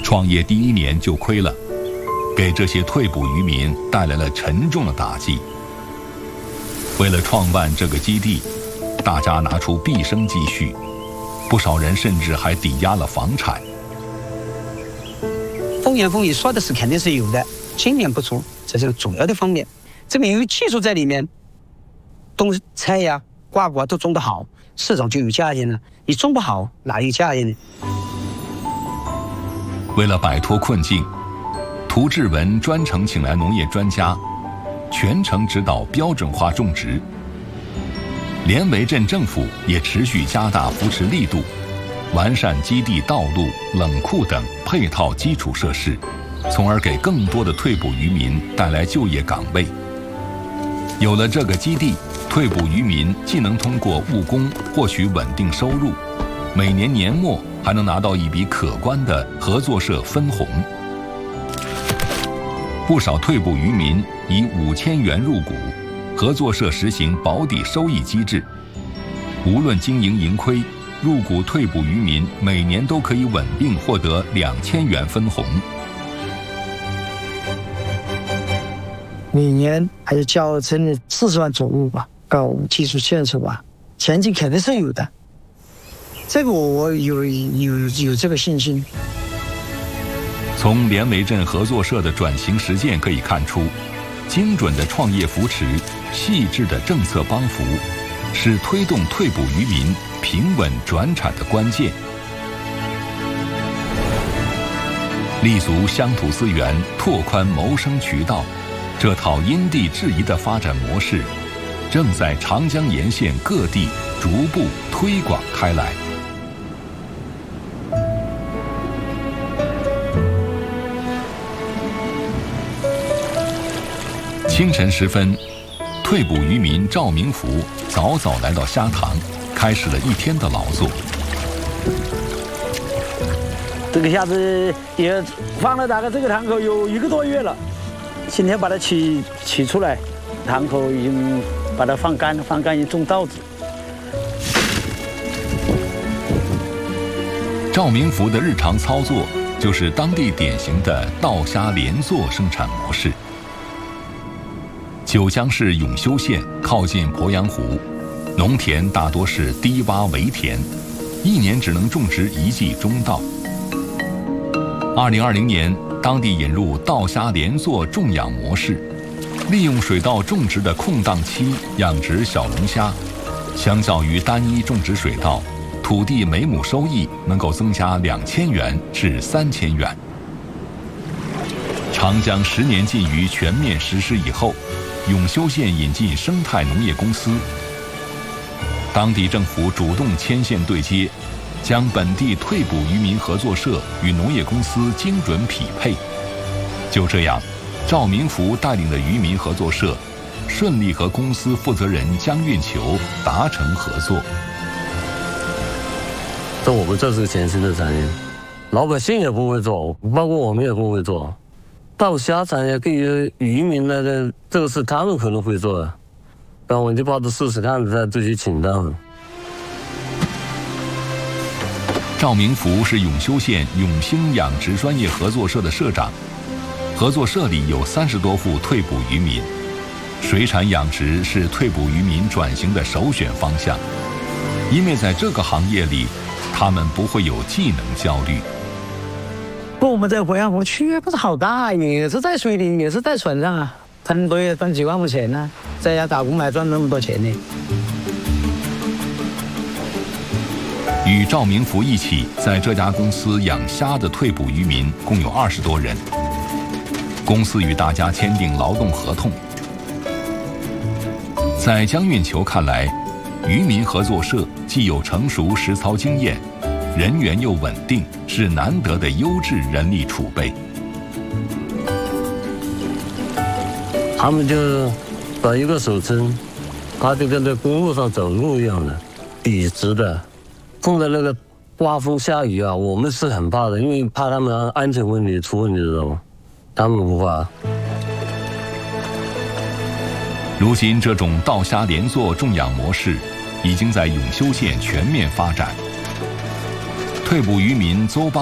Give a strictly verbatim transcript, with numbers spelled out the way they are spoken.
创业第一年就亏了，给这些退捕渔民带来了沉重的打击。为了创办这个基地，大家拿出毕生积蓄，不少人甚至还抵押了房产。 风言风语说的是肯定是有的，经验不足，这是主要的方面。这边有技术在里面，种菜呀、瓜果都种得好，市场就有价钱了。你种不好，哪有价钱呢？ 为了摆脱困境，涂志文专程请来农业专家，全程指导标准化种植。连维镇政府也持续加大扶持力度，完善基地道路、冷库等配套基础设施，从而给更多的退捕渔民带来就业岗位。有了这个基地，退捕渔民既能通过务工获取稳定收入，每年年末还能拿到一笔可观的合作社分红。不少退捕渔民以五千元入股，合作社实行保底收益机制，无论经营盈亏，入股退捕渔民每年都可以稳定获得两千元分红。 每年还是交成了四十万左右吧，搞基础建设吧，前景肯定是有的。这个我有有有这个信心。 从连维镇合作社的转型实践可以看出，精准的创业扶持、细致的政策帮扶，是推动退捕渔民平稳转产的关键。立足乡土资源，拓宽谋生渠道，这套因地制宜的发展模式，正在长江沿线各地逐步推广开来。清晨时分，退捕渔民赵明福早早来到虾塘，开始了一天的劳作。 这个虾子也放了大概这个塘口有一个多月了，今天把它取取出来，塘口已经把它放干，放干一种稻子。 赵明福的日常操作就是当地典型的稻虾连作生产模式。九江市永修县靠近鄱阳湖，农田大多是低洼围田，一年只能种植一季中稻。二零二零年，当地引入稻虾连作种养模式，利用水稻种植的空档期养殖小龙虾，相较于单一种植水稻，土地每亩收益能够增加两千元至三千元。长江十年禁渔全面实施以后，永修县引进生态农业公司，当地政府主动牵线对接，将本地退捕渔民合作社与农业公司精准匹配。就这样，赵明福带领的渔民合作社顺利和公司负责人江运球达成合作。 这我们这是全新的产业，老百姓也不会做，包括我们也不会做。稻虾产业对于渔民来的，这个是他们可能会做的，但我就抱着试试看，再就去请他们。 赵明福是永修县永兴养殖专业合作社的社长，合作社里有三十多户退捕渔民，水产养殖是退捕渔民转型的首选方向，因为在这个行业里，他们不会有技能焦虑。 不，我们在鄱阳湖区域不是好大，也是在水里，也是在船上啊，赚多也赚几万块钱呢、啊，在家打工还赚那么多钱呢。 与赵明福一起在这家公司养虾的退捕渔民共有二十多人，公司与大家签订劳动合同。在江运球看来，渔民合作社既有成熟实操经验，人员又稳定，是难得的优质人力储备。 他们就把一个手撑，他就跟在公路上走路一样的，笔直的。碰到那个刮风下雨啊，我们是很怕的，因为怕他们安全问题出问题，知道吗？他们不怕。 如今，这种稻虾连作种养模式已经在永修县全面发展。退捕渔民邹邦